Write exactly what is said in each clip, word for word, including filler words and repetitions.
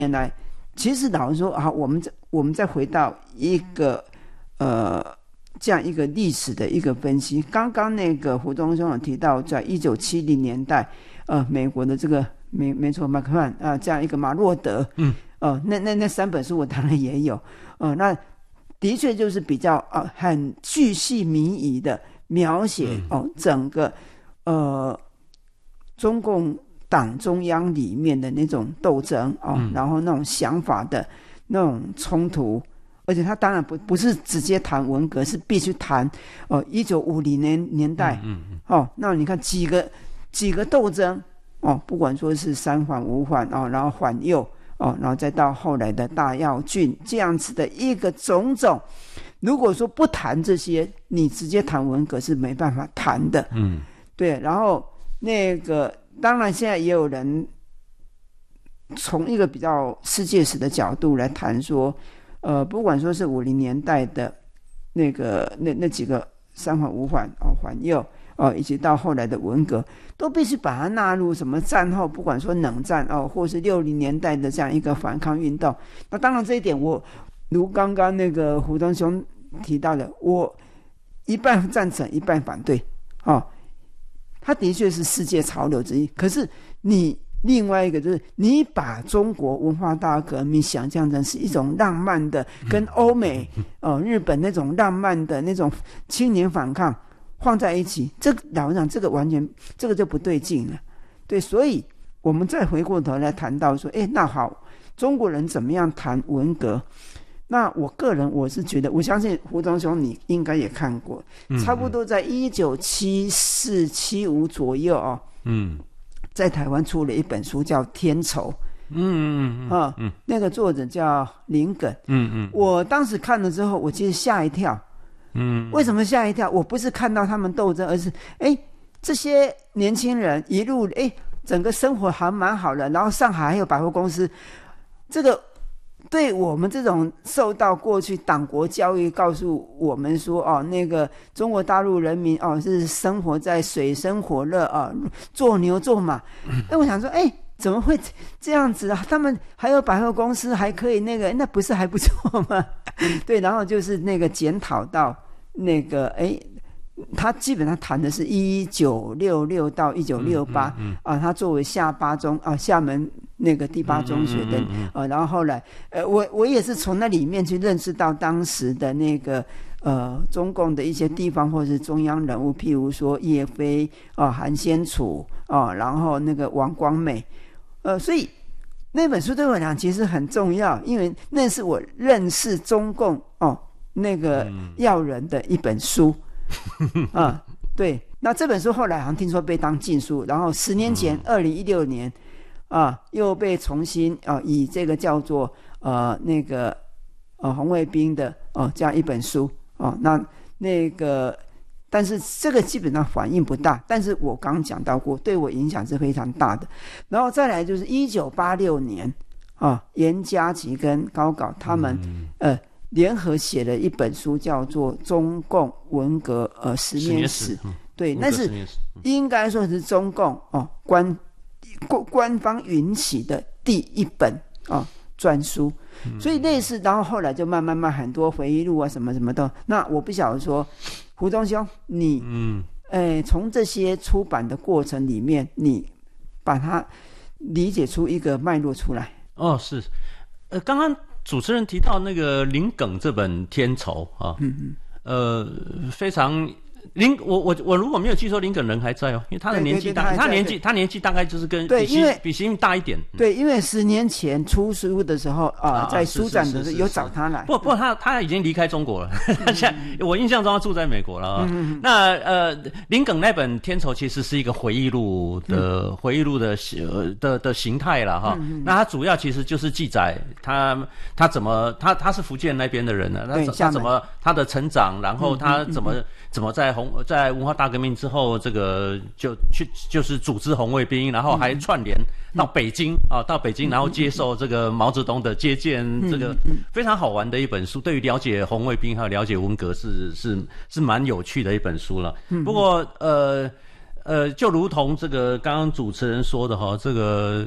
年来，其实老实说啊，我们再我们再回到一个呃这样一个历史的一个分析。刚刚那个胡忠兄有提到，在一九七零年代，呃，美国的这个没没错，麦克曼啊，这样一个马洛德，嗯，哦、呃，那那那三本书我当然也有，呃，那的确就是比较呃很巨细靡遗的描写哦、呃、整个呃中共党中央里面的那种斗争哦、呃，然后那种想法的那种冲突。而且他当然不不是直接谈文革，是必须谈哦，一九五零年年代，嗯嗯哦，那你看几个几个斗争哦，不管说是三反五反哦，然后反右哦，然后再到后来的大跃进这样子的一个种种，如果说不谈这些，你直接谈文革是没办法谈的，嗯，对。然后那个当然现在也有人从一个比较世界史的角度来谈说。呃，不管说是五零年代的那个那那几个三反五反哦反右哦，以及到后来的文革，都必须把它纳入什么战后，不管说冷战哦，或是六零年代的这样一个反抗运动。那当然这一点我如刚刚那个胡东兄提到的，我一半赞成一半反对哦，它的确是世界潮流之一。可是你另外一个就是你把中国文化大革命想象成是一种浪漫的，跟欧美、呃、日本那种浪漫的那种青年反抗放在一起，这个老实讲，这个完全这个就不对劲了。对，所以我们再回过头来谈到说，哎，那好，中国人怎么样谈文革？那我个人我是觉得，我相信胡忠兄你应该也看过，嗯、差不多在一九七四七五左右哦，嗯。在台湾出了一本书叫《天仇》，嗯嗯嗯啊，嗯，那个作者叫林耿，嗯嗯，我当时看了之后，我其实吓一跳，嗯，为什么吓一跳？我不是看到他们斗争，而是哎，这些年轻人一路哎，整个生活还蛮好的，然后上海还有百货公司，这个对我们这种受到过去党国教育告诉我们说哦，那个中国大陆人民哦是生活在水深火热啊，做牛做马。哎，我想说，哎，怎么会这样子啊？他们还有百货公司，还可以那个，那不是还不错吗？对，然后就是那个检讨到那个，哎。他基本上谈的是一九六六到一九六八啊，他作为下八中啊厦门那个第八中学的、嗯嗯嗯、呃，然后后来呃我我也是从那里面去认识到当时的那个呃中共的一些地方或是中央人物，譬如说叶飞啊、呃、韩先楚啊、呃，然后那个王光美，呃，所以那本书对我来讲其实很重要，因为那是我认识中共哦那个要人的一本书。啊，对，那这本书后来好像听说被当禁书，然后十年前，二零一六年，啊，又被重新啊以这个叫做呃那个呃红卫兵的哦、呃、这样一本书哦、呃，那那个，但是这个基本上反应不大，但是我刚刚讲到过，对我影响是非常大的。然后再来就是一九八六年啊，严家琪跟高镐他们、嗯、呃。联合写了一本书，叫做《中共文革呃十年史》，嗯、对，那是应该说是中共哦官官方允许的第一本哦专书，嗯、所以类似，然后后来就慢慢慢很多回忆录啊什么什么的。那我不晓得说，胡忠兄，你嗯，呃，从这些出版的过程里面，你把它理解出一个脉络出来。 哦，是，呃，刚刚。主持人提到那个林耿这本《天仇》啊，嗯嗯，呃，非常林，我我我如果没有记错，林耿人还在哦，因为他的年纪大，他年纪他年纪大概就是跟对，因为比习近平大一点。 对，因为十年前出书的时候啊，在书展的时候有找他来。 不不过他他已经离开中国了，他现在我印象中他住在美国了啊。嗯嗯那呃，林耿那本《天仇》其实是一个回忆录的、嗯、回忆录的呃的的形态了哈。嗯嗯那他主要其实就是记载他他怎么他他是福建那边的人呢，他他怎么他的成长，然后他怎么。嗯嗯嗯怎么在红在文化大革命之后，这个就去就是组织红卫兵，然后还串联到北京、嗯、啊，到北京，然后接受这个毛泽东的接见，嗯、这个非常好玩的一本书。对于了解红卫兵还有了解文革是是是蛮有趣的一本书了。嗯、不过呃呃，就如同这个刚刚主持人说的哈，这个。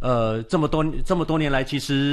呃这么多这么多年来，其实